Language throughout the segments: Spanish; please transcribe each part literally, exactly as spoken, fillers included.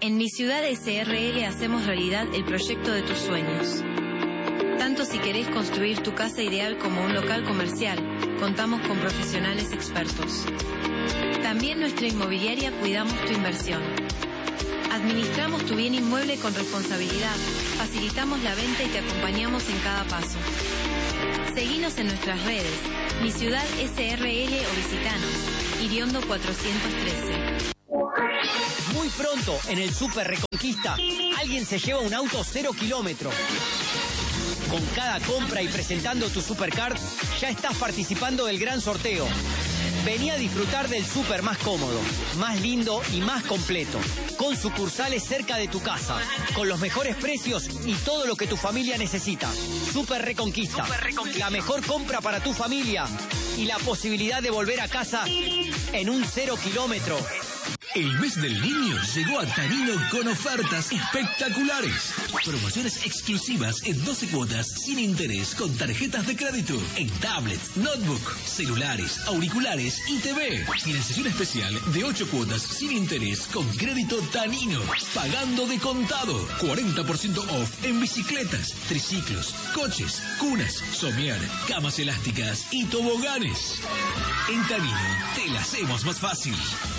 En Mi Ciudad S R L hacemos realidad el proyecto de tus sueños. Tanto si querés construir tu casa ideal como un local comercial, contamos con profesionales expertos. También nuestra inmobiliaria cuidamos tu inversión. Administramos tu bien inmueble con responsabilidad, facilitamos la venta y te acompañamos en cada paso. Seguinos en nuestras redes, Mi Ciudad S R L o visitanos, Iriondo cuatrocientos trece. Muy pronto, en el Super Reconquista, alguien se lleva un auto cero kilómetros. Con cada compra y presentando tu Supercard, ya estás participando del gran sorteo. Vení a disfrutar del súper más cómodo, más lindo y más completo, con sucursales cerca de tu casa, con los mejores precios y todo lo que tu familia necesita. Super Reconquista, Super Reconquista, la mejor compra para tu familia y la posibilidad de volver a casa en un cero kilómetro. El mes del niño llegó a Tanino con ofertas espectaculares. Promociones exclusivas en doce cuotas sin interés con tarjetas de crédito en tablets, notebook, celulares, auriculares y T V. Financiación especial de ocho cuotas sin interés con crédito Tanino. Pagando de contado. cuarenta por ciento off en bicicletas, triciclos, coches, cunas, somier, camas elásticas y toboganes. En Tanino te la hacemos más fácil.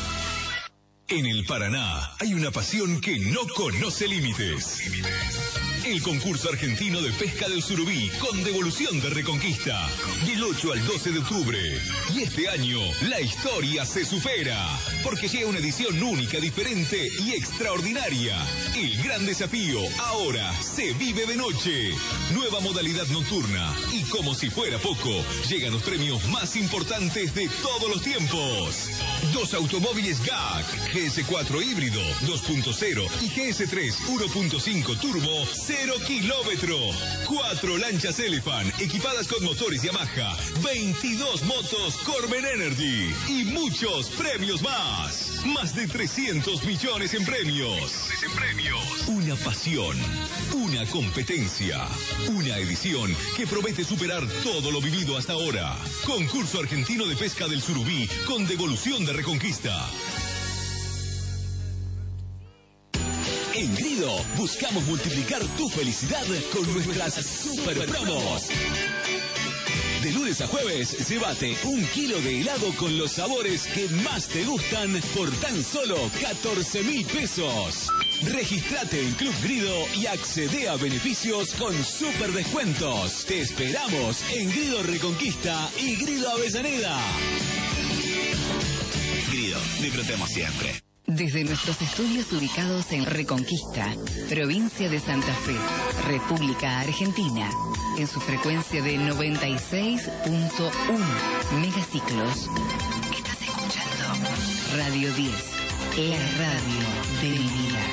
En el Paraná hay una pasión que no conoce límites. El concurso argentino de pesca del surubí con devolución de Reconquista. Del ocho al doce de octubre. Y este año la historia se supera. Porque llega una edición única, diferente y extraordinaria. El gran desafío ahora se vive de noche. Nueva modalidad nocturna. Y como si fuera poco, llegan los premios más importantes de todos los tiempos. Dos automóviles G A C, G S cuatro híbrido dos punto cero y G S tres uno punto cinco turbo cero kilómetro. Cuatro lanchas Elephant equipadas con motores Yamaha. veintidós motos Corben Energy. Y muchos premios más. Más de trescientos millones en premios. Una pasión. Una competencia. Una edición que promete superar todo lo vivido hasta ahora. Concurso argentino de pesca del surubí con devolución de Reconquista. En Grido buscamos multiplicar tu felicidad con nuestras super promos. De lunes a jueves, llévate un kilo de helado con los sabores que más te gustan por tan solo catorce mil pesos. Regístrate en Club Grido y accede a beneficios con super descuentos. Te esperamos en Grido Reconquista y Grido Avellaneda. Grido, disfrutemos siempre. Desde nuestros estudios ubicados en Reconquista, provincia de Santa Fe, República Argentina, en su frecuencia de noventa y seis punto uno megaciclos, estás escuchando Radio diez, la radio de mi vida.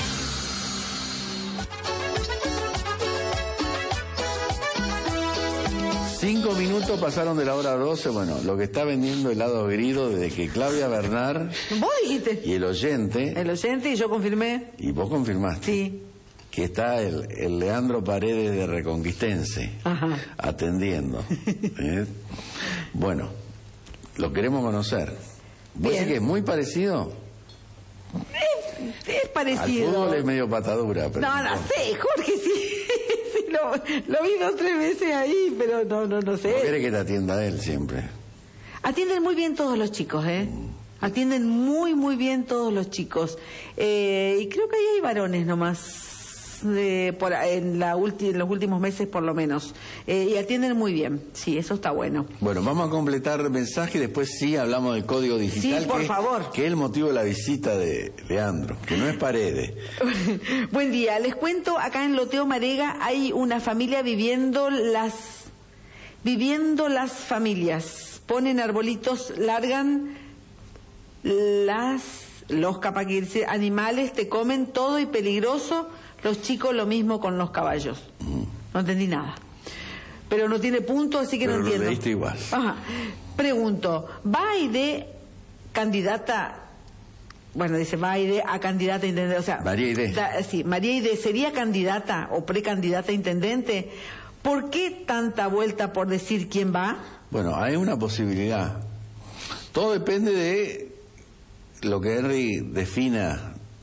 Cinco minutos pasaron de la hora doce. Bueno, lo que está vendiendo helado Grido desde que Claudia Bernard ¿Vos dijiste? Y el oyente. El oyente y yo confirmé. Y vos confirmaste. Sí. Que está el, el Leandro Paredes de Reconquistense. Ajá. Atendiendo. ¿Eh? Bueno, lo queremos conocer. ¿Vos decís que es muy parecido? Es, es parecido. Al fútbol es medio patadura. Pero no, no sé, Jorge, sí. Lo, lo vi dos tres veces ahí, pero no, no, no sé. ¿No quiere que te atienda él siempre? Atienden muy bien todos los chicos, ¿eh? Atienden muy, muy bien todos los chicos. Eh, y creo que ahí hay varones nomás, de, por, en, la ulti, en los últimos meses por lo menos. Eh, y atienden muy bien, sí, eso está bueno. Bueno, vamos a completar el mensaje y después sí hablamos del código digital. Sí, por que, favor. Que es el motivo de la visita de Leandro, que no es Paredes. Buen día, les cuento, acá en Loteo Marega hay una familia viviendo las... Viviendo las familias. Ponen arbolitos, largan las... Los capaz que dice, animales te comen todo y peligroso. Los chicos lo mismo con los caballos. Mm. No entendí nada. Pero no tiene punto, así que Pero no entiendo. Lo leíste igual. Ajá. Pregunto, ¿va Aide candidata? Bueno, dice, va Aide a candidata a intendente. O sea, María Aide. Da, sí, María Aide sería candidata o precandidata a intendente. ¿Por qué tanta vuelta por decir quién va? Bueno, hay una posibilidad. Todo depende de lo que Henry defina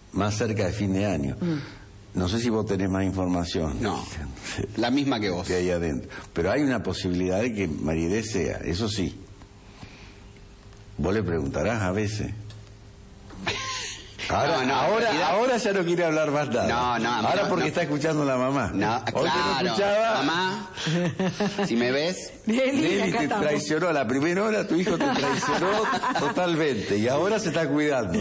más cerca de fin de año. Mm. No sé si vos tenés más información. No, la misma que vos. Que hay adentro. Pero hay una posibilidad de que María sea, eso sí. Vos le preguntarás a veces. Ahora, no, no, ahora, realidad... ahora ya no quiere hablar más nada. No, no, ahora no, porque no. está escuchando la mamá. No, Hoy claro, no escuchaba... mamá, si me ves... Nelly te estamos. traicionó, a la primera hora tu hijo te traicionó totalmente y ahora se está cuidando.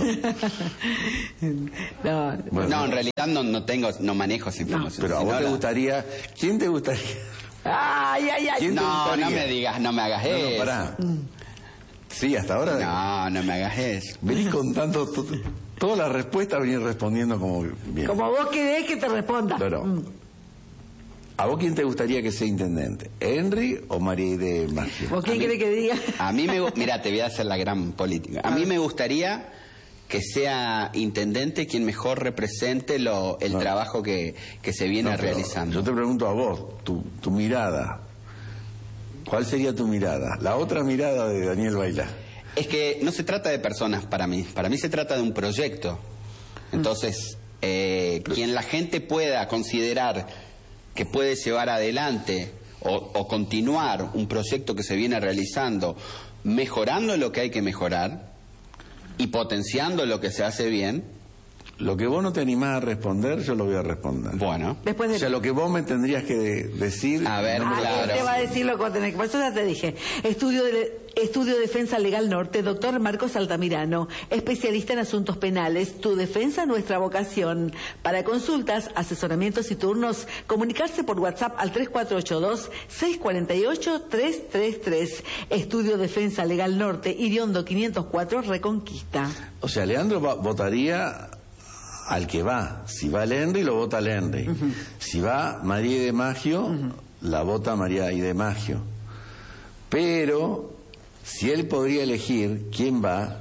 No, bueno. no en realidad no, no tengo, no manejo esa información. No, pero a vos te la... gustaría, ¿quién te gustaría? Ay, ay, ay. No, no me digas, no me hagas no, eso. No, pará. Sí, hasta ahora... No, no me hagas eso. Venís contando... Todas las respuestas venís respondiendo como bien. Como vos querés que te responda. Pero, mm. ¿a vos quién te gustaría que sea intendente? ¿Henry o María de Maggio? ¿Vos quién querés que diga? A mí me... Mira, te voy a hacer la gran política. A mí me gustaría que sea intendente quien mejor represente lo, el no. trabajo que, que se viene no, realizando. Yo te pregunto a vos, tu, tu mirada. ¿Cuál sería tu mirada? La otra mirada de Daniel Bailá. Es que no se trata de personas para mí, para mí se trata de un proyecto. Entonces, eh, quien la gente pueda considerar que puede llevar adelante o, o continuar un proyecto que se viene realizando, mejorando lo que hay que mejorar y potenciando lo que se hace bien. Lo que vos no te animás a responder, yo lo voy a responder. Bueno. Después de... O sea, lo que vos me tendrías que de decir... A ver, no claro. Te va a decir lo que tenés que... Por eso ya te dije. Estudio de, Estudio Defensa Legal Norte, doctor Marcos Altamirano, especialista en asuntos penales. Tu defensa, nuestra vocación. Para consultas, asesoramientos y turnos, comunicarse por WhatsApp al tres cuatro ocho dos, seis cuatro ocho, tres tres tres. Estudio Defensa Legal Norte, Iriondo quinientos cuatro, Reconquista. O sea, Leandro va, votaría... al que va. Si va el Henry, lo vota el Henry. Uh-huh. Si va María de Maggio, uh-huh. la vota María de Maggio. Pero, si él podría elegir quién va,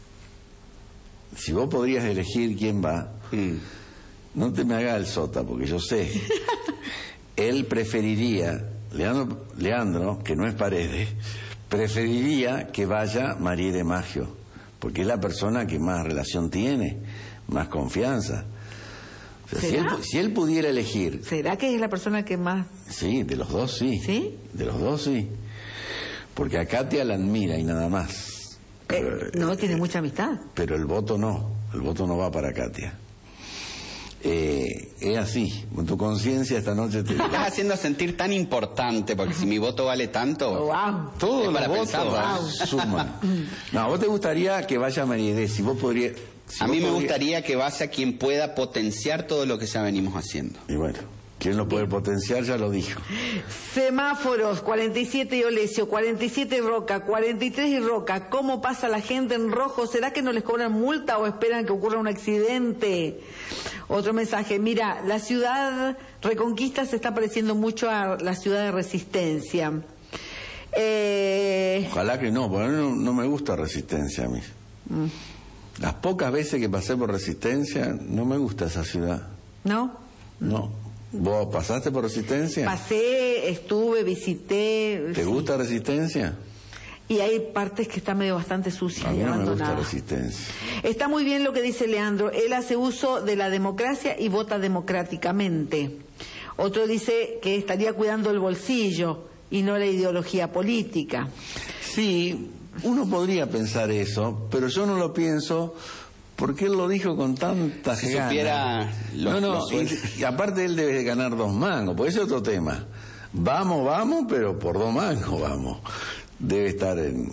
si vos podrías elegir quién va, mm. no te me hagas el sota, porque yo sé. Él preferiría, Leandro, Leandro, que no es Paredes, preferiría que vaya María de Maggio, porque es la persona que más relación tiene, más confianza. O sea, si, él, si él pudiera elegir... ¿Será que es la persona que más...? Sí, de los dos sí. ¿Sí? De los dos sí. Porque a Katia la admira y nada más. Eh, no, eh, tiene eh, mucha amistad. Pero el voto no, el voto no va para Katia. Eh, es así, con tu conciencia esta noche te... Me estás haciendo sentir tan importante, porque si mi voto vale tanto... Wow. Todos los votos wow. suman. No, a vos te gustaría que vaya Mariedé, si vos podrías... Si a mí me podría... gustaría que vaya quien pueda potenciar todo lo que ya venimos haciendo. Y bueno, quien lo puede Bien. potenciar ya lo dijo. Semáforos, cuarenta y siete y Olesio, cuarenta y siete y Roca, cuarenta y tres y Roca. ¿Cómo pasa la gente en rojo? ¿Será que no les cobran multa o esperan que ocurra un accidente? Otro mensaje, mira, la ciudad Reconquista se está pareciendo mucho a la ciudad de Resistencia. Eh... Ojalá que no, porque no, no me gusta Resistencia a mí. Mm. Las pocas veces que pasé por Resistencia, no me gusta esa ciudad. ¿No? No. ¿Vos pasaste por Resistencia? Pasé, estuve, visité... ¿Te sí. gusta Resistencia? Y hay partes que están medio bastante sucias a mí y no abandonadas. Me gusta Resistencia. Está muy bien lo que dice Leandro. Él hace uso de la democracia y vota democráticamente. Otro dice que estaría cuidando el bolsillo y no la ideología política. Sí... Uno podría pensar eso, pero yo no lo pienso porque él lo dijo con tantas si ganas. Supiera los, no, no, los y, y aparte él debe ganar dos mangos, porque ese es otro tema. Vamos, vamos, pero por dos mangos vamos. Debe estar en...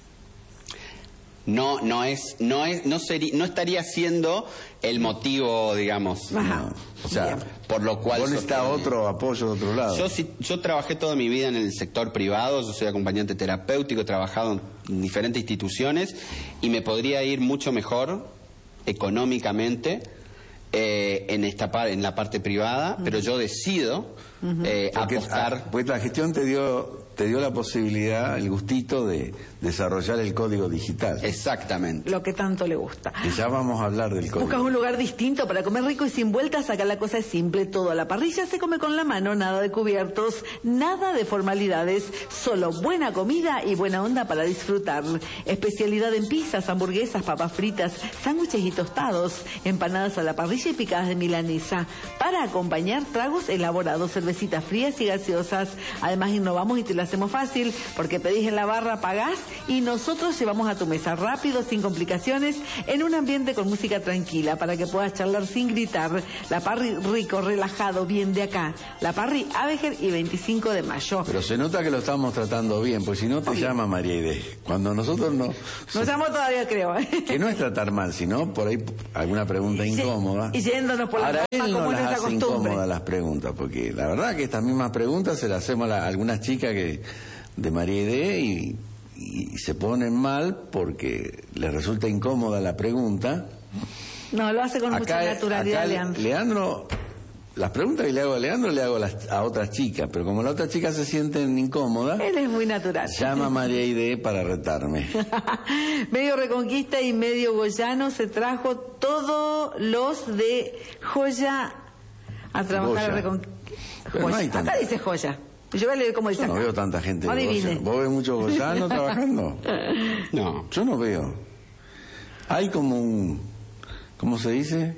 No, no es, no es, no sería, no estaría siendo el motivo, digamos. Ajá. No, o sea, Bien. por lo cual vos necesitas otro apoyo de otro lado. Yo sí, yo trabajé toda mi vida en el sector privado, yo soy acompañante terapéutico, he trabajado en diferentes instituciones y me podría ir mucho mejor económicamente eh, en esta par, en la parte privada, uh-huh. pero yo decido eh, Porque, apostar. Pues la gestión te dio te dio la posibilidad, el gustito de desarrollar el código digital. Exactamente. Lo que tanto le gusta. Que ya vamos a hablar del código. Buscas un lugar distinto para comer rico y sin vueltas. Acá la cosa es simple. Todo a la parrilla se come con la mano. Nada de cubiertos, nada de formalidades. Solo buena comida y buena onda para disfrutar. Especialidad en pizzas, hamburguesas, papas fritas, sándwiches y tostados. Empanadas a la parrilla y picadas de milanesa. Para acompañar tragos elaborados, cervecitas frías y gaseosas. Además innovamos y te lo hacemos fácil porque pedís en la barra, pagás y nosotros llevamos a tu mesa rápido, sin complicaciones, en un ambiente con música tranquila para que puedas charlar sin gritar. La Parry rico, relajado, bien de acá. La Parry, Abeger y veinticinco de mayo. Pero se nota que lo estamos tratando bien, porque si no te Oye. llama María Aide. Cuando nosotros no... Nos llamó todavía, creo. Que no es tratar mal, sino por ahí alguna pregunta incómoda. Y yéndonos por la Ahora rama, él no como las nuestra hace costumbre. incómodas las preguntas, porque la verdad que estas mismas preguntas se las hacemos a algunas chicas que de María Aide y, y se ponen mal porque les resulta incómoda la pregunta. No, lo hace con acá, mucha naturalidad, acá Leandro. Leandro, las preguntas que le hago a Leandro le hago a, las, a otras chicas, pero como las otras chicas se sienten incómodas, Él es muy natural. llama a María Aide para retarme. Medio Reconquista y medio Goyano se trajo todos los de Joya a trabajar Goya. a Reconquista. Pero no hay Acá tanta- dice Joya. Yo voy a leer cómo dice Yo no acá. veo tanta gente No de Goya. adivine. ¿Vos ves muchos goyanos trabajando? No. Yo no veo. Hay como un, ¿cómo se dice?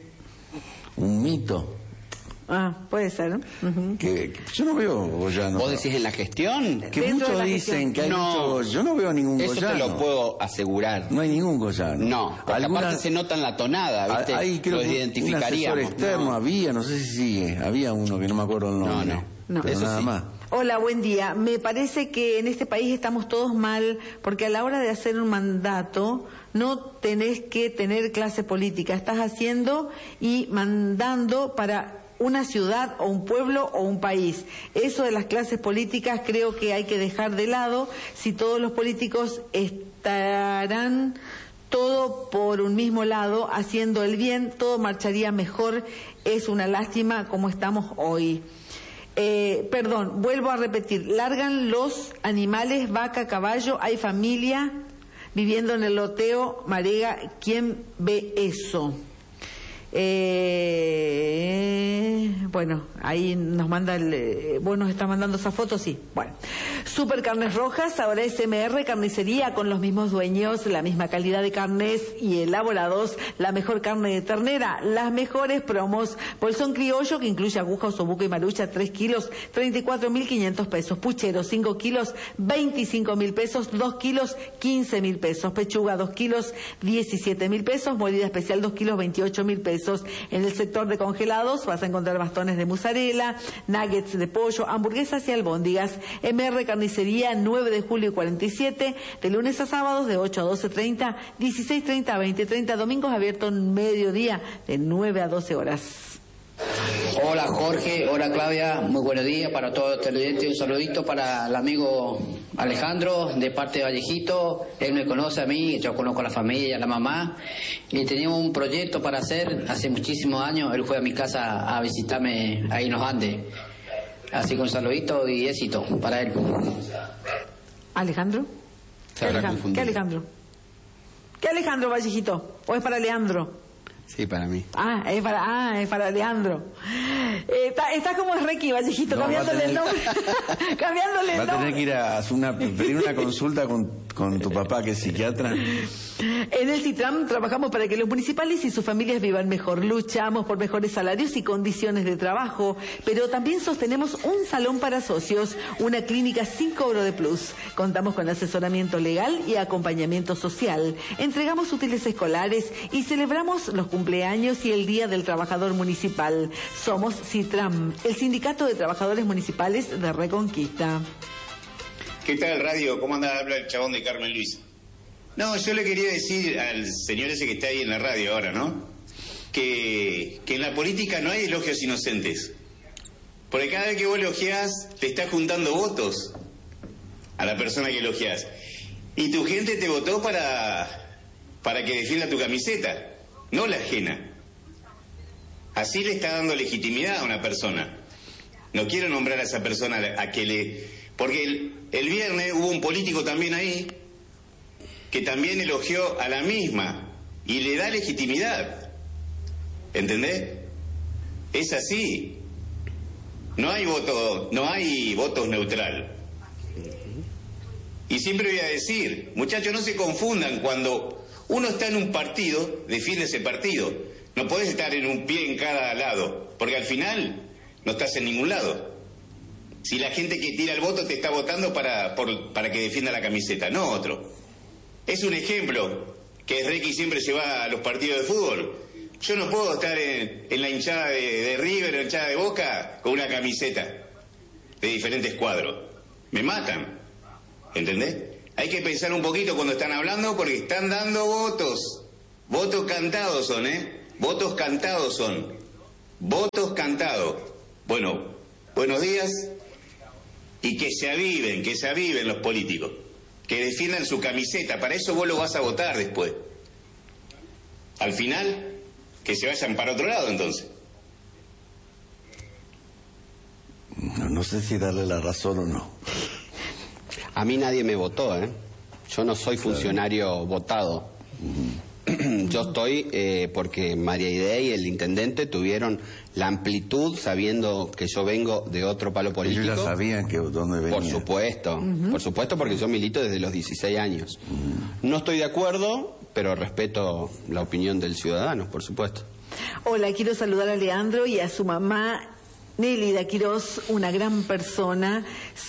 Un mito. Ah, puede ser, ¿no? Ujú. Que, que yo no veo goyanos. ¿Vos decís en la gestión? Que Dentro de muchos la dicen gestión. que hay No. muchos. Yo no veo ningún Eso goyano. te lo puedo asegurar. No hay ningún goyano. No, porque Algunas- aparte se nota en la tonada, ¿viste? Hay, creo Los que un identificaríamos. asesor externo No. había, no sé si sigue. Había uno que no me acuerdo el nombre. No, no. No. Pero Eso nada sí. más. Hola, buen día. Me parece que en este país estamos todos mal porque a la hora de hacer un mandato no tenés que tener clase política. Estás haciendo y mandando para una ciudad o un pueblo o un país. Eso de las clases políticas creo que hay que dejar de lado. Si todos los políticos estarán todo por un mismo lado, haciendo el bien, todo marcharía mejor. Es una lástima como estamos hoy. Eh, perdón, vuelvo a repetir, largan los animales, vaca, caballo, hay familia viviendo en el loteo, Marega, ¿quién ve eso? Eh, bueno, ahí nos manda el... Eh, vos nos estás mandando esa foto, sí. Bueno. Super Carnes Rojas, ahora es M R Carnicería con los mismos dueños, la misma calidad de carnes y elaborados, la mejor carne de ternera, las mejores promos. Bolsón criollo que incluye aguja, osobuco y marucha, tres kilos, treinta y cuatro mil quinientos pesos. Puchero, cinco kilos, veinticinco mil pesos. dos kilos, quince mil pesos. Pechuga, dos kilos, diecisiete mil pesos. Molida especial, dos kilos, veintiocho mil pesos. En el sector de congelados vas a encontrar bastones de mozzarella, nuggets de pollo, hamburguesas y albóndigas. M R Carnicería, nueve de julio y cuarenta y siete, de lunes a sábados de ocho a doce treinta, dieciséis treinta a veinte treinta, domingos abierto en mediodía de nueve a doce horas. Hola Jorge, hola Claudia, muy buenos días para todos los televidentes, un saludito para el amigo Alejandro de parte de Vallejito. Él me conoce a mí, yo conozco a la familia, a la mamá, y teníamos un proyecto para hacer hace muchísimos años. Él fue a mi casa a visitarme ahí en los Andes, así que un saludito y éxito para él. ¿Alejandro? Se ¿Qué habrá Alejandro? confundido. ¿Qué Alejandro? ¿Qué Alejandro, Vallejito? ¿O es para Leandro? Sí, para mí. Ah, es para, ah, es para Leandro. Eh, está, está como Requi, Vallejito, No, va a cambiándole el tener- nombre. cambiándole el Va a tener nombre. que ir a hacer una, pedir una consulta con, con tu papá, que es psiquiatra. En el CITRAM trabajamos para que los municipales y sus familias vivan mejor. Luchamos por mejores salarios y condiciones de trabajo, pero también sostenemos un salón para socios, una clínica sin cobro de plus. Contamos con asesoramiento legal y acompañamiento social. Entregamos útiles escolares y celebramos los cumpleaños y el Día del Trabajador Municipal. Somos CITRAM, el Sindicato de Trabajadores Municipales de Reconquista. ¿Qué tal, radio? ¿Cómo anda? Habla el chabón de Carmen Luis. No, yo le quería decir al señor ese que está ahí en la radio ahora, ¿no? Que, que en la política no hay elogios inocentes. Porque cada vez que vos elogiás, te estás juntando votos a la persona que elogiás. Y tu gente te votó para, para que defienda tu camiseta, no la ajena. Así le está dando legitimidad a una persona. No quiero nombrar a esa persona a que le... Porque el, el viernes hubo un político también ahí que también elogió a la misma y le da legitimidad. ¿Entendés? Es así. No hay voto, no hay votos neutral. Y siempre voy a decir, muchachos, no se confundan, cuando uno está en un partido, defiende ese partido. No podés estar en un pie en cada lado, porque al final no estás en ningún lado. Si la gente que tira el voto te está votando para, por, para que defienda la camiseta, no otro. Es un ejemplo que Requi siempre se va a los partidos de fútbol. Yo no puedo estar en, en la hinchada de, de River o la hinchada de Boca con una camiseta de diferentes cuadros. Me matan. ¿Entendés? Hay que pensar un poquito cuando están hablando porque están dando votos. Votos cantados son, ¿eh? Votos cantados son. Votos cantados. Bueno, buenos días. Y que se aviven, que se aviven los políticos. Que defiendan su camiseta. Para eso vos lo vas a votar después. Al final, que se vayan para otro lado entonces. No, no sé si darle la razón o no. A mí nadie me votó, ¿eh? Yo no soy funcionario votado. Yo estoy eh, porque María Aide y el intendente tuvieron la amplitud, sabiendo que yo vengo de otro palo político. Ellos ya sabían que dónde venía. Por supuesto, uh-huh. por supuesto, porque yo milito desde los dieciséis años. Uh-huh. No estoy de acuerdo, pero respeto la opinión del ciudadano, por supuesto. Hola, quiero saludar a Leandro y a su mamá, Nélida Quirós, una gran persona.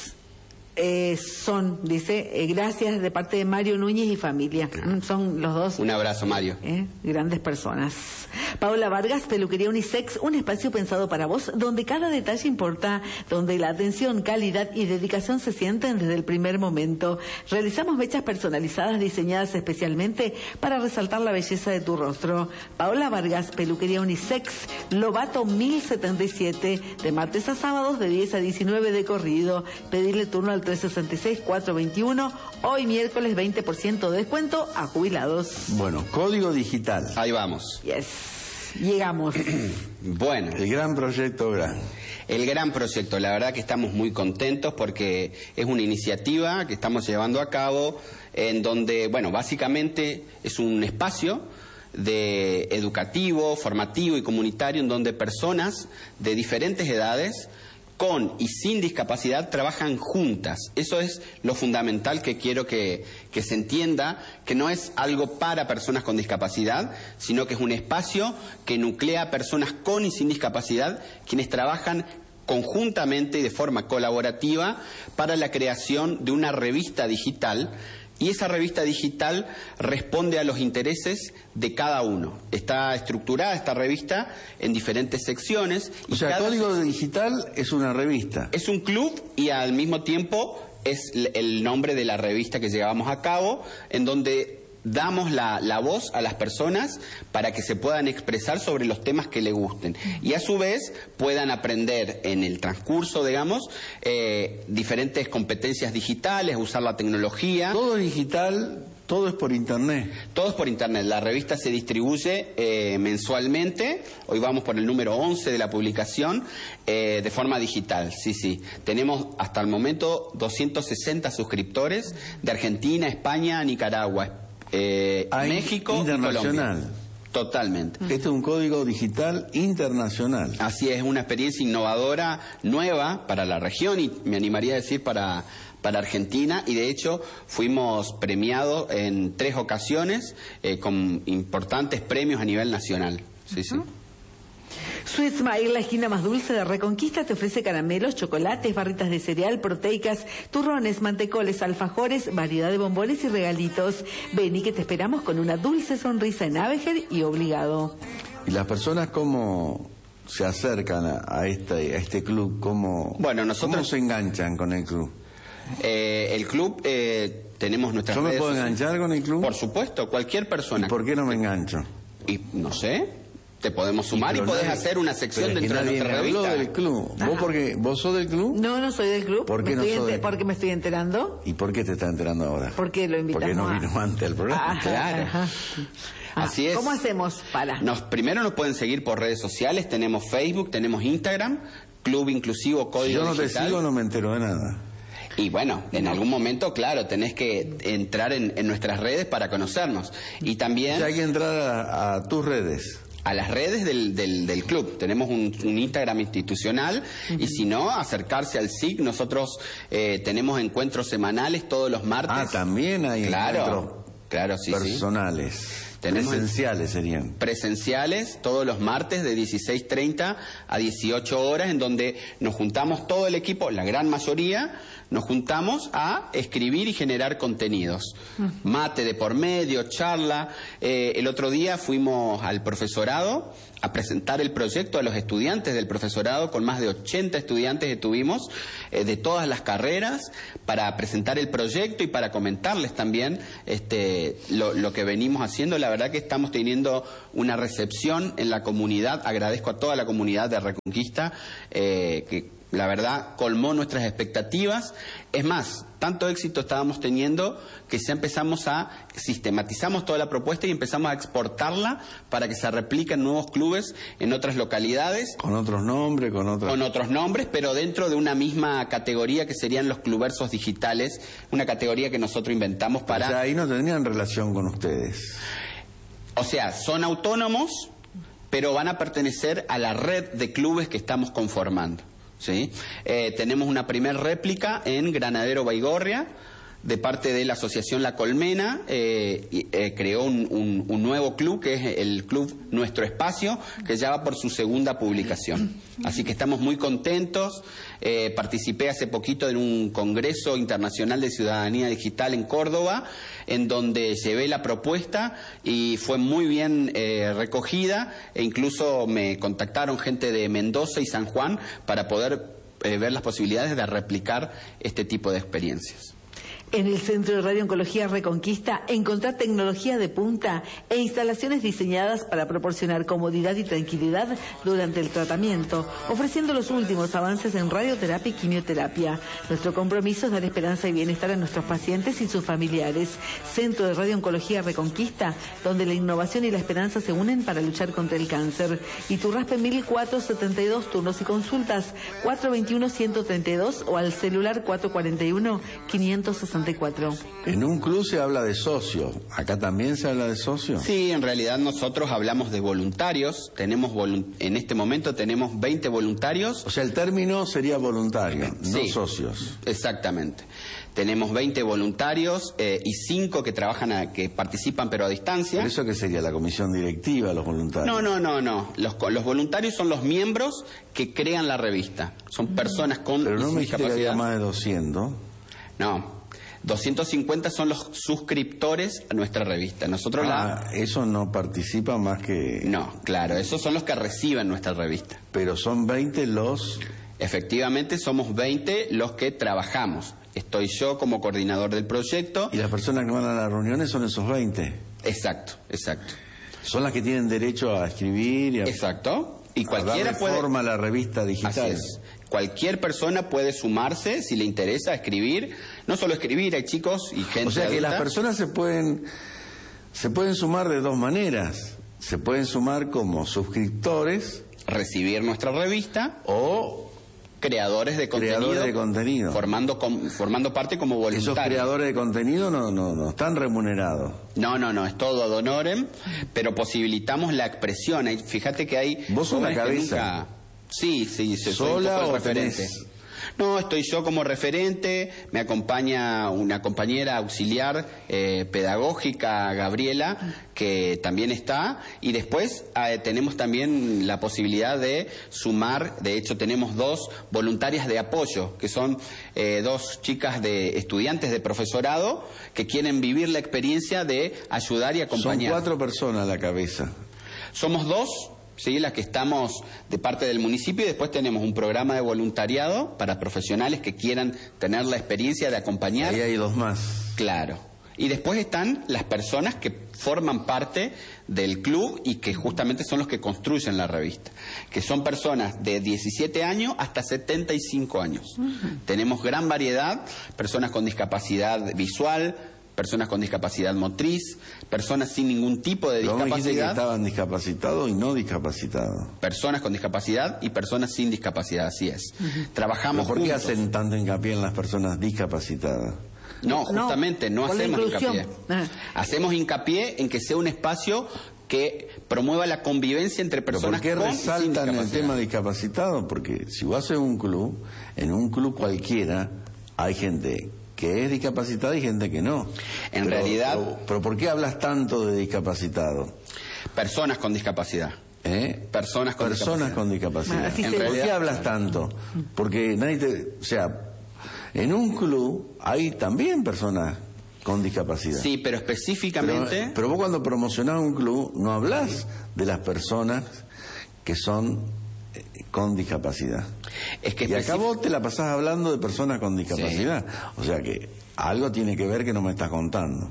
Eh, son, dice, eh, gracias de parte de Mario Núñez y familia. Mm, son los dos. Un abrazo, Mario. Eh, grandes personas. Paola Vargas, Peluquería Unisex, un espacio pensado para vos, donde cada detalle importa, donde la atención, calidad y dedicación se sienten desde el primer momento. Realizamos mechas personalizadas diseñadas especialmente para resaltar la belleza de tu rostro. Paola Vargas, Peluquería Unisex, Lobato mil setenta y siete, de martes a sábados de diez a diecinueve de corrido. Pedirle turno al tres sesenta y seis, cuatrocientos veintiuno. Hoy miércoles veinte por ciento de descuento a jubilados. Bueno, código digital. Ahí vamos. Yes. Llegamos. Bueno. El gran proyecto gran. El gran proyecto, la verdad que estamos muy contentos porque es una iniciativa que estamos llevando a cabo en donde, bueno, básicamente es un espacio de educativo, formativo y comunitario en donde personas de diferentes edades con y sin discapacidad trabajan juntas. Eso es lo fundamental que quiero que, que se entienda, que no es algo para personas con discapacidad, sino que es un espacio que nuclea a personas con y sin discapacidad, quienes trabajan conjuntamente y de forma colaborativa para la creación de una revista digital. Y esa revista digital responde a los intereses de cada uno. Está estructurada esta revista en diferentes secciones. Y o sea, cada Código sec... Digital es una revista. Es un club y al mismo tiempo es el nombre de la revista que llevamos a cabo, en donde damos la, la voz a las personas para que se puedan expresar sobre los temas que les gusten y a su vez puedan aprender en el transcurso, digamos, eh, diferentes competencias digitales, usar la tecnología. Todo digital, todo es por internet. Todo es por internet. La revista se distribuye eh, mensualmente. Hoy vamos por el número once de la publicación eh, de forma digital. Sí, sí. Tenemos hasta el momento doscientos sesenta suscriptores de Argentina, España, Nicaragua, Eh, México internacional. Y Colombia. Totalmente. Este es un código digital internacional. Así es, una experiencia innovadora, nueva para la región y me animaría a decir para, para Argentina, y de hecho fuimos premiados en tres ocasiones eh, con importantes premios a nivel nacional. Sí, sí. Sweet Smile, la esquina más dulce de Reconquista, te ofrece caramelos, chocolates, barritas de cereal, proteicas, turrones, mantecoles, alfajores, variedad de bombones y regalitos. Ven y que te esperamos con una dulce sonrisa en Abejer y Obligado. ¿Y las personas cómo se acercan a, a, este, a este club? ¿Cómo, bueno, nosotros... ¿Cómo se enganchan con el club? Eh, el club, eh, tenemos nuestras ¿Yo me redes puedo sociales. enganchar con el club? Por supuesto, cualquier persona. ¿Y por qué no me engancho? Y no sé... Te podemos sumar y, y podés nadie, hacer una sección dentro de nuestra revista. Habló del club. ¿Vos, porque, ¿Vos sos del club? No, no soy del club. ¿Por qué me no estoy sos del... Porque me estoy enterando. ¿Y por qué te estás enterando ahora? Porque lo invitamos. Porque no vino a... antes al programa. Ajá, claro. Ajá. Así es. ¿Cómo hacemos para? Nos, primero nos pueden seguir por redes sociales. Tenemos Facebook, tenemos Instagram, Club Inclusivo Código Si yo no Digital. te sigo, no me entero de nada. Y bueno, en algún momento, claro, tenés que entrar en, en nuestras redes para conocernos. Y también... Ya hay que entrar a, a tus redes. A las redes del, del, del club. Tenemos un, un Instagram institucional uh-huh. y si no, acercarse al S I C. Nosotros eh, tenemos encuentros semanales todos los martes. Ah, también hay claro, encuentros claro, sí, personales. Sí. Tenemos presenciales serían. Presenciales todos los martes de dieciséis treinta a dieciocho horas, en donde nos juntamos todo el equipo, la gran mayoría, nos juntamos a escribir y generar contenidos. Mate de por medio, charla. Eh, el otro día fuimos al profesorado a presentar el proyecto a los estudiantes del profesorado, con más de ochenta estudiantes que tuvimos eh, de todas las carreras, para presentar el proyecto y para comentarles también este, lo, lo que venimos haciendo. La verdad que estamos teniendo una recepción en la comunidad. Agradezco a toda la comunidad de Reconquista eh, que la verdad colmó nuestras expectativas. Es más, tanto éxito estábamos teniendo que ya empezamos a sistematizamos toda la propuesta y empezamos a exportarla para que se replique en nuevos clubes en otras localidades. Con otros nombres, con otros... Con otros nombres, pero dentro de una misma categoría que serían los clubersos digitales, una categoría que nosotros inventamos para... O sea, ahí no tendrían relación con ustedes. O sea, son autónomos, pero van a pertenecer a la red de clubes que estamos conformando. ¿Sí? Eh, tenemos una primer réplica en Granadero Baigorria, de parte de la asociación La Colmena. eh, eh, creó un, un, un nuevo club, que es el club Nuestro Espacio, que ya va por su segunda publicación. Así que estamos muy contentos. Eh, participé hace poquito en un congreso internacional de ciudadanía digital en Córdoba, en donde llevé la propuesta y fue muy bien eh, recogida, e incluso me contactaron gente de Mendoza y San Juan para poder eh, ver las posibilidades de replicar este tipo de experiencias. En el Centro de Radiooncología Reconquista encontrar tecnología de punta e instalaciones diseñadas para proporcionar comodidad y tranquilidad durante el tratamiento, ofreciendo los últimos avances en radioterapia y quimioterapia. Nuestro compromiso es dar esperanza y bienestar a nuestros pacientes y sus familiares. Centro de Radiooncología Reconquista, donde la innovación y la esperanza se unen para luchar contra el cáncer. Iturraspe mil cuatrocientos setenta y dos, turnos y consultas cuatro veintiuno ciento treinta y dos o al celular cuatro cuarenta y uno quinientos sesenta y cuatro. En un club se habla de socio. ¿Acá también se habla de socio? Sí, en realidad nosotros hablamos de voluntarios. Tenemos volunt- en este momento tenemos veinte voluntarios. O sea, el término sería voluntario, sí, no socios. Exactamente. Tenemos veinte voluntarios eh, y cinco que trabajan, a, que participan pero a distancia. ¿Pero eso qué sería? ¿La comisión directiva, los voluntarios? No, no, no, no. Los, los voluntarios son los miembros que crean la revista. Son personas con Pero no me dijiste que había discapacidad. más de doscientos. No. doscientos cincuenta son los suscriptores a nuestra revista. Nosotros ah, la... eso no participa más que... No, claro, esos son los que reciben nuestra revista. Pero son veinte los... Efectivamente, somos veinte los que trabajamos. Estoy yo como coordinador del proyecto. Y las personas que van a las reuniones son esos veinte. Exacto, exacto. Son las que tienen derecho a escribir y a... Exacto. Y cualquiera a darle puede... forma a la revista digital. Así es. Cualquier persona puede sumarse si le interesa escribir. No solo escribir, hay chicos y gente O sea que adulta. las personas se pueden se pueden sumar de dos maneras. Se pueden sumar como suscriptores, recibir nuestra revista, o creadores de contenido, creadores de contenido. Formando, com, formando parte como voluntarios. Esos creadores de contenido no, no, no están remunerados. No, no, no, es todo ad honorem, pero posibilitamos la expresión. Fíjate que hay... ¿Vos sos la jóvenes que cabeza? nunca... Sí, sí, soy ¿Sola un poco el o referente. tenés? No, estoy yo como referente, me acompaña una compañera auxiliar eh, pedagógica, Gabriela, que también está, y después eh, tenemos también la posibilidad de sumar, de hecho tenemos dos voluntarias de apoyo, que son eh, dos chicas de estudiantes de profesorado que quieren vivir la experiencia de ayudar y acompañar. Son cuatro personas a la cabeza. Somos dos. Sí, las que estamos de parte del municipio, y después tenemos un programa de voluntariado para profesionales que quieran tener la experiencia de acompañar. Ahí hay dos más. Claro. Y después están las personas que forman parte del club y que justamente son los que construyen la revista, que son personas de diecisiete años hasta setenta y cinco años. Uh-huh. Tenemos gran variedad, personas con discapacidad visual, personas con discapacidad motriz, personas sin ningún tipo de Pero me dijiste que discapacidad, estaban discapacitados y no discapacitados. personas con discapacidad y personas sin discapacidad, así es. Ujú. Trabajamos ¿Pero por qué juntos. hacen tanto hincapié en las personas discapacitadas? No, justamente no, por la hacemos inclusión. hincapié. Ah. Hacemos hincapié en que sea un espacio que promueva la convivencia entre ¿Pero personas por qué con y sin resaltan el discapacidad. tema discapacitado? Porque si vos haces un club, en un club cualquiera hay gente que es discapacitada y gente que no. En Pero- realidad- Pero, pero ¿por qué hablas tanto de discapacitado? Personas con discapacidad. ¿Eh? Personas con Personas discapacidad. con discapacidad. Así En se- ¿Por qué realidad- hablas tanto? Porque nadie te... O sea, en un club hay también personas con discapacidad. Sí, pero Pero, específicamente... pero vos cuando promocionás un club no hablas de las personas que son eh, con discapacidad. Es que Y acá específic- vos te la pasás hablando de personas con discapacidad. O sea que algo tiene que ver que no me estás contando.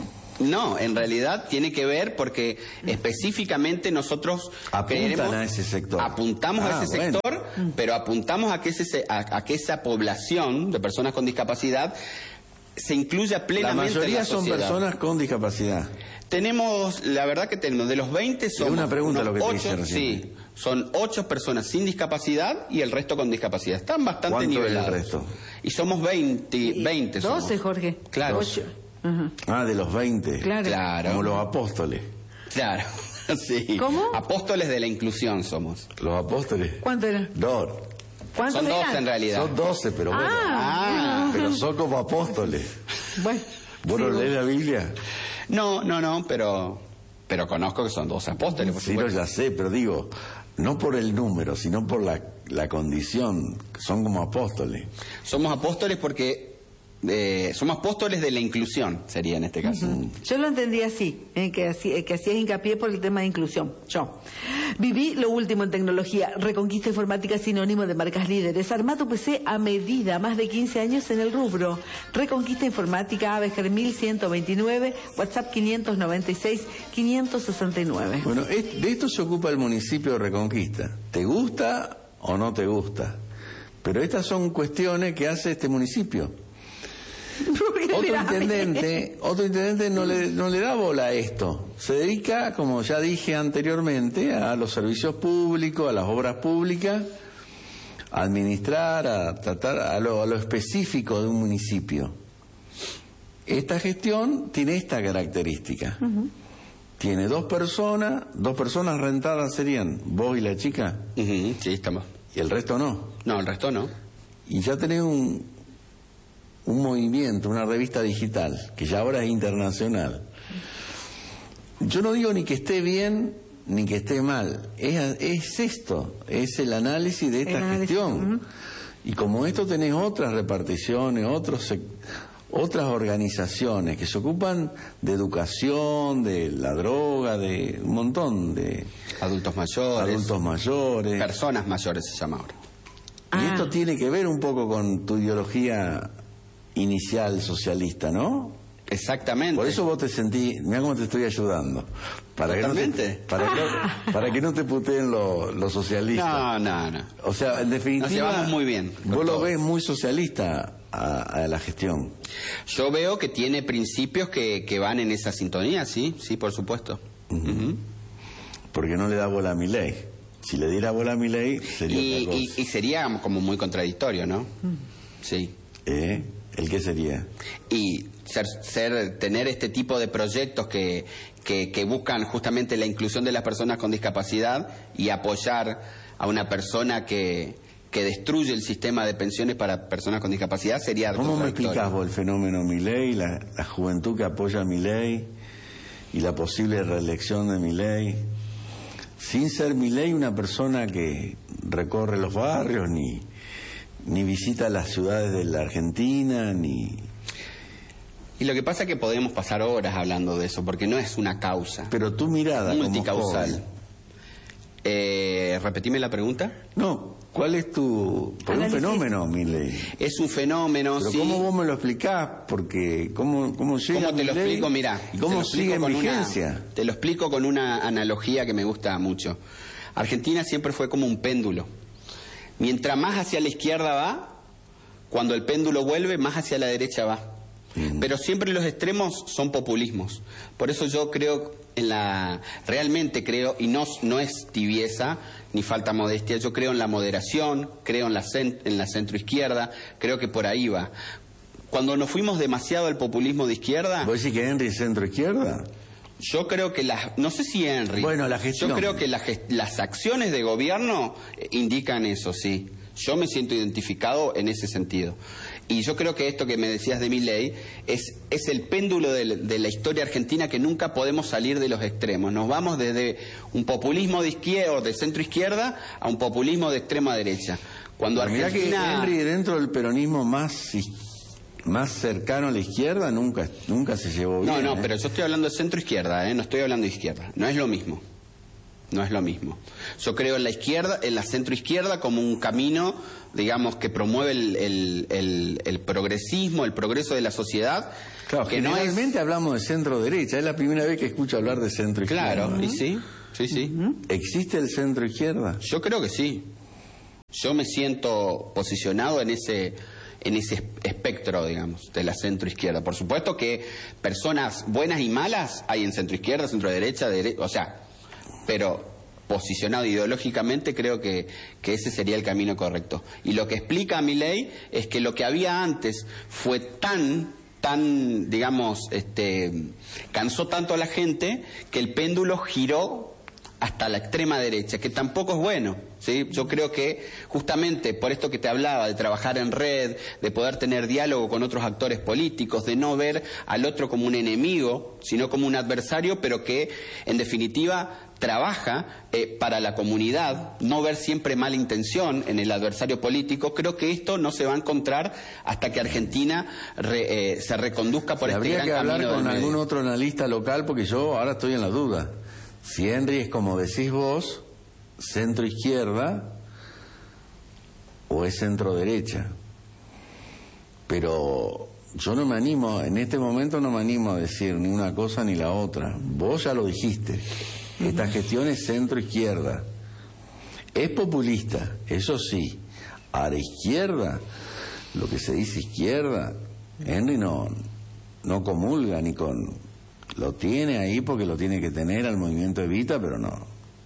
No, en realidad tiene que ver porque específicamente nosotros Apuntan queremos- a ese sector. Apuntamos Ah, a ese bueno. sector, pero apuntamos a que, ese, se- a, a que esa población de personas con discapacidad se incluya La plenamente en mayoría la son sociedad. personas con discapacidad. Tenemos, la verdad que tenemos, de los veinte somos una pregunta unos lo que te ocho, hice recién. sí, son ocho personas sin discapacidad y el resto con discapacidad. Están bastante ¿Cuánto es el nivelados. resto? Y somos veinte, veinte somos. doce, Jorge. Claro. Ocho. Ajá. Ah, de los veinte. Claro. Claro. Como los apóstoles. Claro, sí. ¿Cómo? Apóstoles de la inclusión somos. Los apóstoles. ¿Cuánto era? Dos. ¿Cuántos Son eran? doce en realidad. Son doce, pero bueno. Ah, Pero son como apóstoles. bueno. ¿Vos no Sí, lees la Biblia? No, no, no, pero pero conozco que son doce apóstoles, por Sí, no, supuesto. ya sé, pero digo, no por el número, sino por la, la condición. Son como apóstoles. Somos apóstoles porque eh, somos apóstoles de la inclusión, sería en este caso. Yo lo entendí así, eh, que, así eh, que hacías hincapié por el tema de inclusión. Yo. Viví lo último en tecnología, Reconquista Informática sinónimo de marcas líderes. Armá tu P C a medida, más de quince años en el rubro. Reconquista Informática, Abeger mil ciento veintinueve, WhatsApp quinientos noventa y seis, quinientos sesenta y nueve. Bueno, es- de esto se ocupa el municipio de Reconquista. ¿Te gusta o no te gusta? Pero estas son cuestiones que hace este municipio. Otro intendente, otro intendente no le, no le da bola a esto. Se dedica, como ya dije anteriormente, a los servicios públicos, a las obras públicas, a administrar, a tratar a lo, a lo específico de un municipio. Esta gestión tiene esta característica. Tiene dos personas, dos personas rentadas serían vos y la chica, Ujú, sí, estamos. y el resto no. No, el resto no. Y ya tenés un, un movimiento, una revista digital, que ya ahora es internacional. Yo no digo ni que esté bien ni que esté mal, es, es esto, es el análisis de esta El análisis, gestión. ujú. Y como esto tenés otras reparticiones, otros sec- otras organizaciones que se ocupan de educación, de la droga, de un montón de Adultos mayores. adultos mayores. Personas mayores se llama ahora. Y Ah. esto tiene que ver un poco con tu ideología inicial socialista, ¿no? Exactamente. Por eso vos te sentís, mira cómo te estoy ayudando, para que no te, Totalmente. para que, para que no te puteen los los socialistas. No, no, no. O sea, en definitiva, Nos llevamos muy bien con Vos lo todos. ves muy socialista a, a la gestión. Yo veo que tiene principios que, que van en esa sintonía, sí, sí, por supuesto. Ujú. Porque no le da bola a mi ley. Si le diera bola a mi ley, sería Y, otra y- cosa. y sería como muy contradictorio, ¿no? Sí. ¿Eh? ¿El qué sería? Y ser, ser- tener este tipo de proyectos que, que, que buscan justamente la inclusión de las personas con discapacidad y apoyar a una persona que, que destruye el sistema de pensiones para personas con discapacidad sería ¿Cómo me contradictorio. explicás vos el fenómeno Milei, la, la juventud que apoya a Milei y la posible reelección de Milei? Sin ser Milei una persona que recorre los barrios, ni, ni visita las ciudades de la Argentina, ni... Y lo que pasa es que podemos pasar horas hablando de eso, porque no es una causa. Pero tu mirada como multicausal. joven. Eh, repetime la pregunta. No, ¿cuál es tu... Por un Análisis. fenómeno, Milei. Es un fenómeno, Pero sí. ¿cómo vos me lo explicás? Porque ¿cómo, cómo llega ¿Cómo te lo Milei? explico? Mirá. ¿Y te cómo lo explico sigue en con una- vigencia? te lo explico con una analogía que me gusta mucho. Argentina siempre fue como un péndulo. Mientras más hacia la izquierda va, cuando el péndulo vuelve, más hacia la derecha va. Mm. Pero siempre los extremos son populismos. Por eso yo creo en la... Realmente creo, y no, no es tibieza ni falta modestia, yo creo en la moderación, creo en la, cent, en la centroizquierda, creo que por ahí va. Cuando nos fuimos demasiado al populismo de izquierda... ¿Vos decís que Henry es centroizquierda? Yo creo que las... No sé si Henry... Bueno, la gestión. Yo creo que la gest, las acciones de gobierno indican eso, sí. Yo me siento identificado en ese sentido. Y yo creo que esto que me decías de Milei es, es el péndulo de, de la historia argentina, que nunca podemos salir de los extremos. Nos vamos desde un populismo de izquierda o de centro izquierda a un populismo de extrema derecha. Cuando Pero Argentina... Mirá que Henry, dentro del peronismo más, más cercano a la izquierda, nunca, nunca se llevó bien. No, no, ¿eh? pero yo estoy hablando de centro izquierda, ¿eh? No estoy hablando de izquierda. No es lo mismo. No es lo mismo. Yo creo en la izquierda, en la centroizquierda, como un camino, digamos, que promueve el, el, el, el progresismo, el progreso de la sociedad. Claro, que generalmente no es... hablamos de centro-derecha. Es la primera vez que escucho hablar de centro-izquierda. Claro, ¿no? y sí, sí, sí. ¿Existe el centro-izquierda? Yo creo que sí. Yo me siento posicionado en ese... en ese espectro, digamos, de la centroizquierda. Por supuesto que personas buenas y malas hay en centroizquierda, centroderecha, dere... o sea, pero posicionado ideológicamente creo que, que ese sería el camino correcto. Y lo que explica Milei es que lo que había antes fue tan, tan, digamos, este, cansó tanto a la gente que el péndulo giró hasta la extrema derecha, que tampoco es bueno, ¿sí? Yo creo que justamente por esto que te hablaba, de trabajar en red, de poder tener diálogo con otros actores políticos, de no ver al otro como un enemigo, sino como un adversario, pero que en definitiva trabaja eh, para la comunidad, no ver siempre mala intención en el adversario político. Creo que esto no se va a encontrar hasta que Argentina re, eh, se reconduzca por este gran camino. Habría que hablar con algún medio. otro analista local, porque yo ahora estoy en la duda. Si Henry es, como decís vos, centro-izquierda o es centro-derecha. Pero yo no me animo, en este momento no me animo a decir ni una cosa ni la otra. Vos ya lo dijiste. Esta gestión es centro-izquierda. Es populista, eso sí. A la izquierda, lo que se dice izquierda, Henry no, no comulga ni con... Lo tiene ahí porque lo tiene que tener al movimiento Evita, pero no.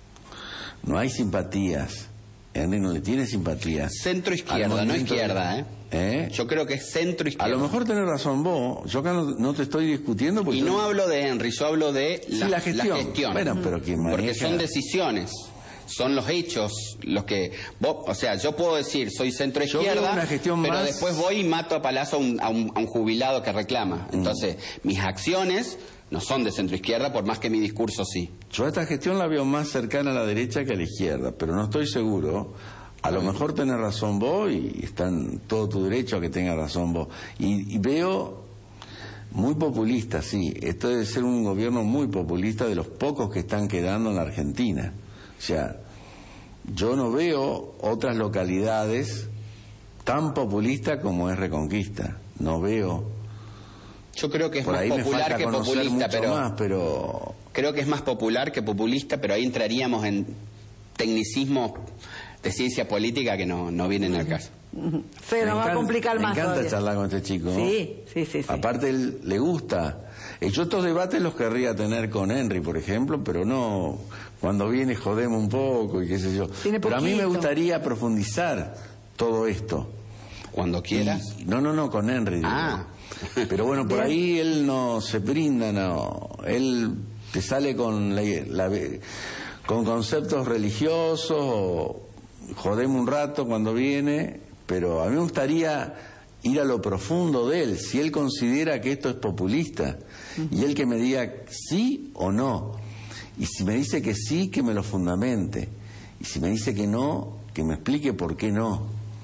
No hay simpatías. Henry no le tiene simpatías. Centro-izquierda, no izquierda, ¿eh? ¿eh? Yo creo que es centro-izquierda. A lo mejor tenés razón vos. Yo acá no, no te estoy discutiendo. Porque y no yo... hablo de Henry, yo hablo de la, sí, la gestión. La gestión. Bueno, pero quien maneja... Porque son decisiones. Son los hechos los que... Vos, o sea, yo puedo decir, soy centro-izquierda, pero más... después voy y mato a palazo a un, a un, a un jubilado que reclama. Entonces, mm. mis acciones... no son de centro-izquierda, por más que mi discurso sí. Yo a esta gestión la veo más cercana a la derecha que a la izquierda, pero no estoy seguro. A lo mejor tenés razón vos y está en todo tu derecho a que tengas razón vos. Y, y veo muy populista, sí. Esto debe ser un gobierno muy populista, de los pocos que están quedando en la Argentina. O sea, yo no veo otras localidades tan populistas como es Reconquista. No veo... Yo creo que es Por más popular que populista, pero, más, pero creo que es más popular que populista, pero ahí entraríamos en tecnicismos de ciencia política que no, no vienen al caso. Se nos va a complicar más. Me encanta todavía. charlar con este chico. Sí, sí, sí, sí. Aparte él le gusta. Yo estos debates los querría tener con Henry, por ejemplo, pero no cuando viene jodemos un poco y qué sé yo. Tiene pero a mí me poquito. gustaría profundizar todo esto. Cuando quieras. Y, no, no, no, con Henry. Digo. Ah. Pero bueno, por ahí él no se brinda, no. Él te sale con, la, la, con conceptos religiosos o jodemos un rato cuando viene, pero a mí me gustaría ir a lo profundo de él, si él considera que esto es populista, y él que me diga sí o no. Y si me dice que sí, que me lo fundamente. Y si me dice que no, que me explique por qué no.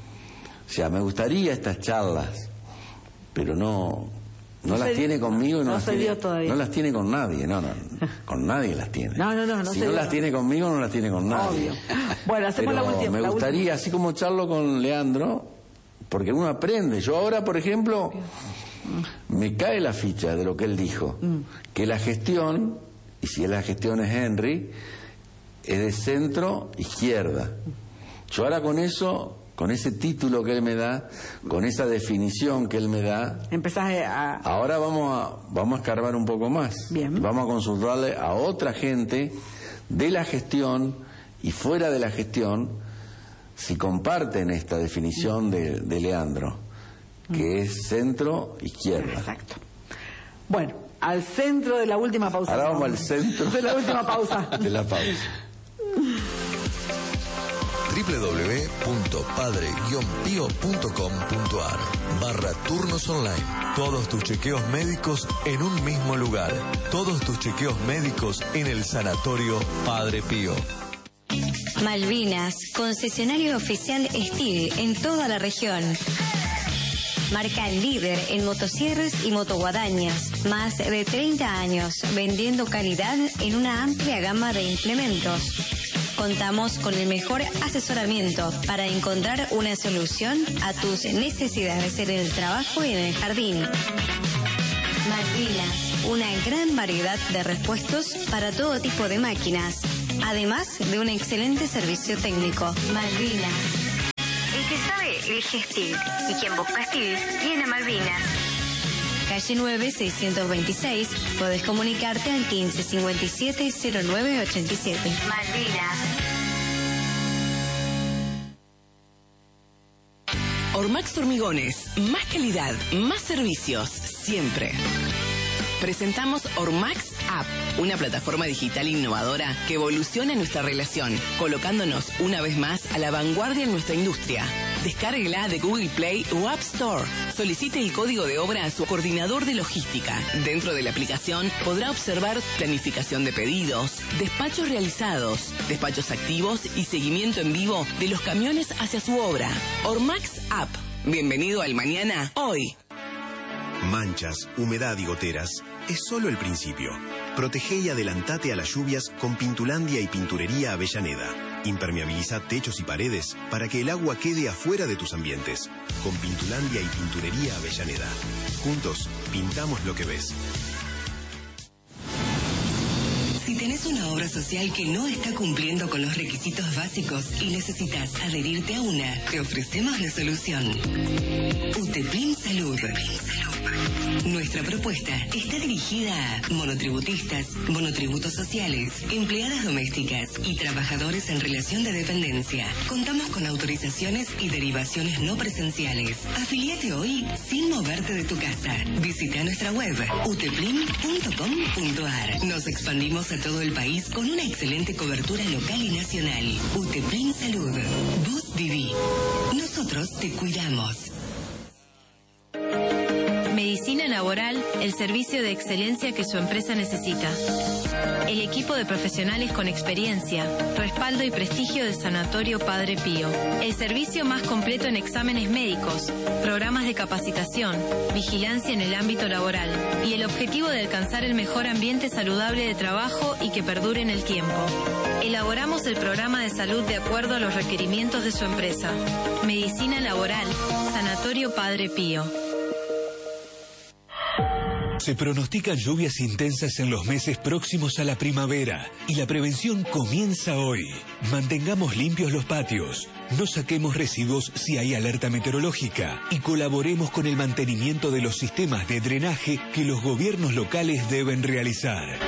O sea, me gustaría estas charlas, pero no no, no las tiene conmigo y no, no las se tiene, dio todavía. no las tiene con nadie, no, no, con nadie las tiene. No, no, no, no si se no dio. las tiene conmigo, no las tiene con nadie. Obvio. Bueno, hacemos pero la última. me la gustaría, última. así como charlo con Leandro, porque uno aprende. Yo ahora, por ejemplo, me cae la ficha de lo que él dijo, mm. que la gestión, y si la gestión es Henry, es de centro izquierda. Yo ahora con eso con ese título que él me da, con esa definición que él me da, empezás a... Ahora vamos a, vamos a escarbar un poco más. Bien. Vamos a consultarle a otra gente de la gestión y fuera de la gestión si comparten esta definición de, de Leandro, que es centro-izquierda. Exacto. Bueno, al centro de la última pausa. Ahora vamos al centro de la última pausa. De la pausa. doble u doble u doble u punto padre guion pío punto com punto a r barra turnos online. Todos tus chequeos médicos en un mismo lugar. Todos tus chequeos médicos en el Sanatorio Padre Pío. Malvinas, concesionario oficial Steel en toda la región. Marca líder en motosierras y motoguadañas. Más de treinta años vendiendo calidad en una amplia gama de implementos. Contamos con el mejor asesoramiento para encontrar una solución a tus necesidades en el trabajo y en el jardín. Malvinas, una gran variedad de repuestos para todo tipo de máquinas, además de un excelente servicio técnico. Malvinas. El que sabe elige Steel y quien busca Steel viene a Malvinas. Calle nueve, seiscientos veintiséis. Podés comunicarte al quince cincuenta y siete cero nueve ochenta y siete. Malvinas. Ormax Hormigones. Más calidad, más servicios, siempre. Presentamos Ormax App, una plataforma digital innovadora que evoluciona nuestra relación, colocándonos una vez más a la vanguardia en nuestra industria. Descárguela de Google Play o App Store. Solicite el código de obra a su coordinador de logística. Dentro de la aplicación podrá observar planificación de pedidos, despachos realizados, despachos activos y seguimiento en vivo de los camiones hacia su obra. Ormax App. Bienvenido al mañana, hoy. Manchas, humedad y goteras es solo el principio. Protege y adelantate a las lluvias con Pintulandia y Pinturería Avellaneda. Impermeabiliza techos y paredes para que el agua quede afuera de tus ambientes. Con Pintulandia y Pinturería Avellaneda. Juntos, pintamos lo que ves. Si tenés una obra social que no está cumpliendo con los requisitos básicos y necesitas adherirte a una, te ofrecemos la solución. UTEPLIN Salud. Nuestra propuesta está dirigida a monotributistas, monotributos sociales, empleadas domésticas y trabajadores en relación de dependencia. Contamos con autorizaciones y derivaciones no presenciales. Afiliate hoy sin moverte de tu casa. Visita nuestra web uteplin punto com punto a r. Nos expandimos a todo el país con una excelente cobertura local y nacional. UTEPLIN Salud. Vos viví. Nosotros te cuidamos. Medicina Laboral, el servicio de excelencia que su empresa necesita. El equipo de profesionales con experiencia, respaldo y prestigio del Sanatorio Padre Pío. El servicio más completo en exámenes médicos, programas de capacitación, vigilancia en el ámbito laboral y el objetivo de alcanzar el mejor ambiente saludable de trabajo y que perdure en el tiempo. Elaboramos el programa de salud de acuerdo a los requerimientos de su empresa. Medicina Laboral, Sanatorio Padre Pío. Se pronostican lluvias intensas en los meses próximos a la primavera y la prevención comienza hoy. Mantengamos limpios los patios, no saquemos residuos si hay alerta meteorológica y colaboremos con el mantenimiento de los sistemas de drenaje que los gobiernos locales deben realizar.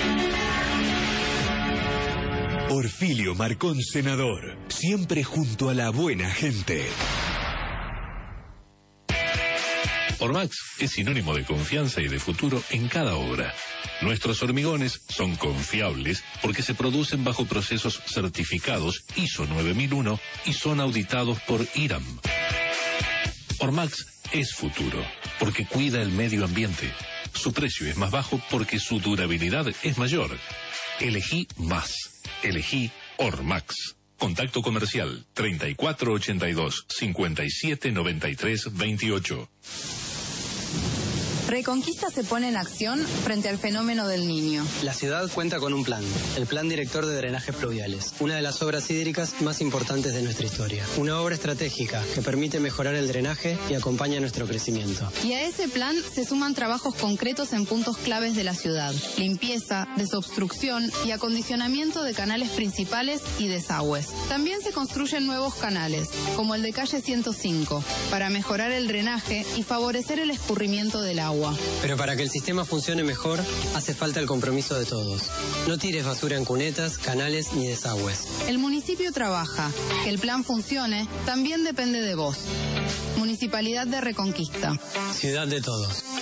Orfilio Marcón, senador, siempre junto a la buena gente. Ormax es sinónimo de confianza y de futuro en cada obra. Nuestros hormigones son confiables porque se producen bajo procesos certificados I S O nueve mil uno y son auditados por I R A M. Ormax es futuro porque cuida el medio ambiente. Su precio es más bajo porque su durabilidad es mayor. Elegí más. Elegí Ormax. Contacto comercial treinta y cuatro ochenta y dos, cincuenta y siete noventa y tres veintiocho. Reconquista se pone en acción frente al fenómeno del Niño. La ciudad cuenta con un plan, el Plan Director de Drenajes Pluviales, una de las obras hídricas más importantes de nuestra historia. Una obra estratégica que permite mejorar el drenaje y acompaña nuestro crecimiento. Y a ese plan se suman trabajos concretos en puntos claves de la ciudad: limpieza, desobstrucción y acondicionamiento de canales principales y desagües. También se construyen nuevos canales, como el de calle ciento cinco, para mejorar el drenaje y favorecer el escurrimiento del agua. Pero para que el sistema funcione mejor, hace falta el compromiso de todos. No tires basura en cunetas, canales ni desagües. El municipio trabaja. Que el plan funcione también depende de vos. Municipalidad de Reconquista. Ciudad de todos.